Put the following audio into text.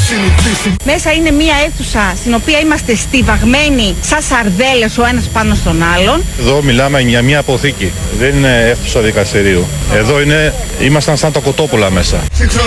Μέσα είναι μια αίθουσα στην οποία είμαστε στιβαγμένοι σαν σαρδέλες ο ένας πάνω στον άλλον. Εδώ μιλάμε για μια αποθήκη. Δεν είναι αίθουσα δικαστηρίου. Εδώ ήμασταν σαν τα κοτόπουλα μέσα.